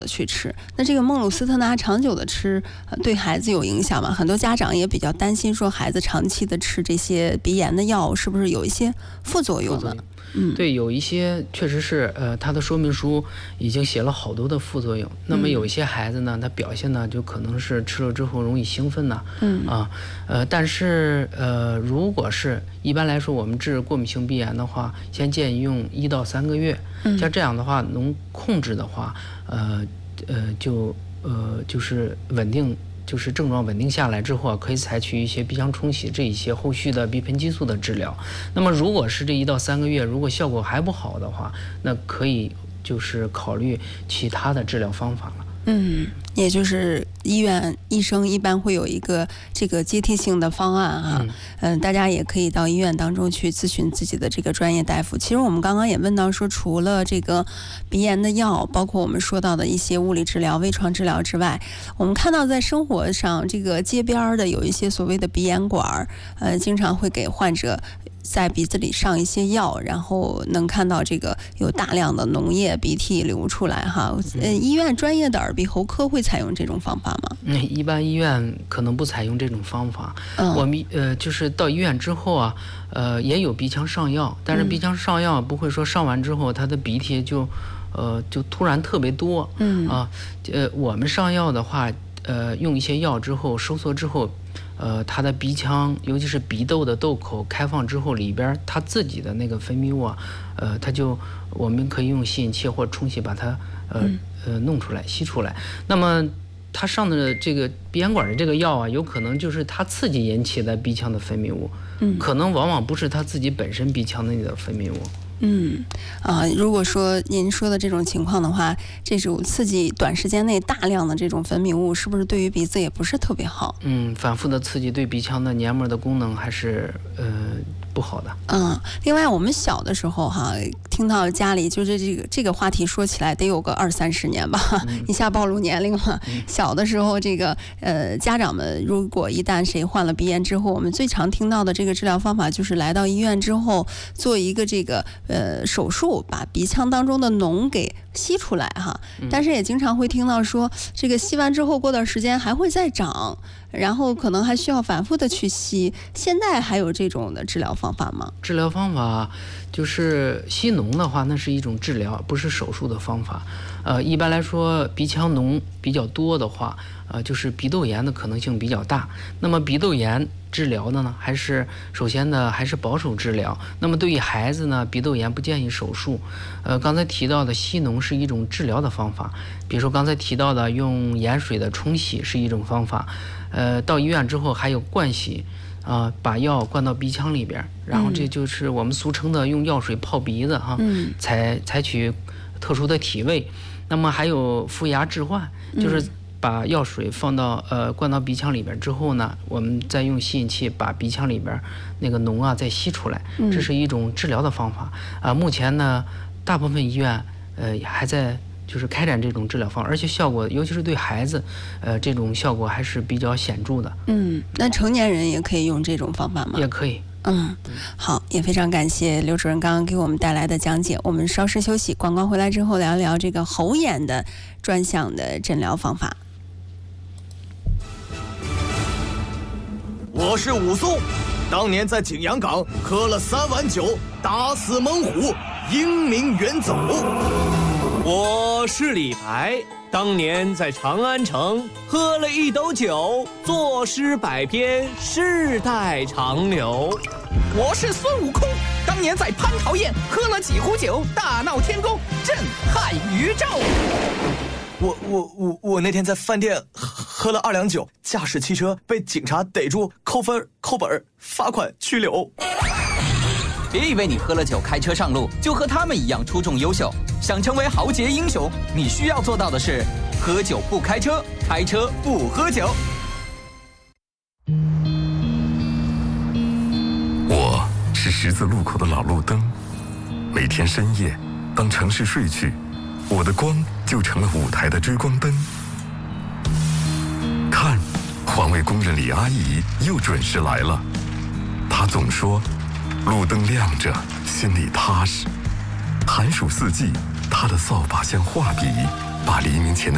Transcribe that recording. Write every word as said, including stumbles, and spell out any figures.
去吃。那这个孟鲁司特钠长久的吃，呃、对孩子有影响吗？很多家长也比较担心，说孩子长期的吃这些鼻炎的药，是不是有一些副作用呢？ 嗯，对，有一些确实是，呃，它的说明书已经写了好多的副作用。那么有一些孩子呢，他表现呢，就可能是吃了之后容易兴奋呐，嗯啊，呃，但是呃，如果是一般来说我们治过敏性鼻炎的话，先建议用一到三个月，嗯，像这样的话能控制的话，呃呃，就呃就是稳定。就是症状稳定下来之后，可以采取一些鼻腔冲洗这一些后续的鼻喷激素的治疗。那么如果是这一到三个月，如果效果还不好的话，那可以就是考虑其他的治疗方法了。 嗯，也就是医院医生一般会有一个这个阶梯性的方案啊，嗯、呃，大家也可以到医院当中去咨询自己的这个专业大夫。其实我们刚刚也问到说，除了这个鼻炎的药，包括我们说到的一些物理治疗、微创治疗之外，我们看到在生活上这个街边的有一些所谓的鼻炎馆，呃，经常会给患者在鼻子里上一些药，然后能看到这个有大量的脓液、鼻涕流出来哈。呃，医院专业的耳鼻喉科会采用这种方法吗？ 嗯，一般医院可能不采用这种方法。嗯，我们呃就是到医院之后啊，呃也有鼻腔上药，但是鼻腔上药不会说上完之后他的鼻涕就呃就突然特别多。嗯啊，呃我们上药的话，呃用一些药之后收缩之后。呃，它的鼻腔，尤其是鼻窦的窦口开放之后，里边它自己的那个分泌物啊，呃，它就我们可以用吸引器或冲洗把它呃、嗯、呃弄出来、吸出来。那么它上的这个鼻炎管的这个药啊，有可能就是它刺激引起的鼻腔的分泌物，嗯，可能往往不是它自己本身鼻腔内的分泌物。 嗯，啊，如果说您说的这种情况的话，这种刺激短时间内大量的这种分泌物，是不是对于鼻子也不是特别好？ 嗯，反复的刺激对鼻腔的黏膜的功能还是呃不好的。 嗯，另外我们小的时候哈，听到家里就是这个这个话题说起来得有个二三十年吧，嗯、一下暴露年龄了。嗯、小的时候，这个呃家长们如果一旦谁患了鼻炎之后，我们最常听到的这个治疗方法就是来到医院之后做一个这个。呃，手术把鼻腔当中的脓给吸出来哈，但是也经常会听到说，这个吸完之后过段时间还会再长，然后可能还需要反复的去吸。现在还有这种的治疗方法吗？ 治疗方法就是吸脓的话，那是一种治疗，不是手术的方法。呃，一般来说，鼻腔脓比较多的话，呃，就是鼻窦炎的可能性比较大。那么鼻窦炎治疗的呢，还是首先呢还是保守治疗。那么对于孩子呢，鼻窦炎不建议手术。呃，刚才提到的吸脓是一种治疗的方法，比如说刚才提到的用盐水的冲洗是一种方法。呃，到医院之后还有灌洗，啊、呃，把药灌到鼻腔里边，然后这就是我们俗称的用药水泡鼻子哈，嗯、采采取特殊的体位。那么还有负压置换，就是把药水放到呃灌到鼻腔里边之后呢，我们再用吸引器把鼻腔里边那个脓啊再吸出来，这是一种治疗的方法啊、呃。目前呢，大部分医院呃还在就是开展这种治疗方法，而且效果，尤其是对孩子，呃这种效果还是比较显著的。 嗯，那成年人也可以用这种方法吗？ 也可以。 嗯，好，也非常感谢刘主任刚刚给我们带来的讲解。我们稍事休息，广告回来之后聊一聊这个喉炎的专项的诊疗方法。 我是武松，当年在景阳冈喝了三碗酒，打死猛虎，英名远走。 我是李白，当年在长安城喝了一斗酒，作诗百篇，世代长流。 我是孙悟空，当年在蟠桃宴喝了几壶酒，大闹天宫，震撼宇宙。 我我我我那天在饭店喝了二两酒，驾驶汽车被警察逮住，扣分扣本罚款拘留。 别以为你喝了酒开车上路就和他们一样出众优秀，想成为豪杰英雄，你需要做到的是喝酒不开车，开车不喝酒。 我是十字路口的老路灯，每天深夜当城市睡去，我的光就成了舞台的追光灯。看，环卫工人李阿姨又准时来了，她总说路灯亮着心里踏实。寒暑四季，她的扫把像画笔，把黎明前的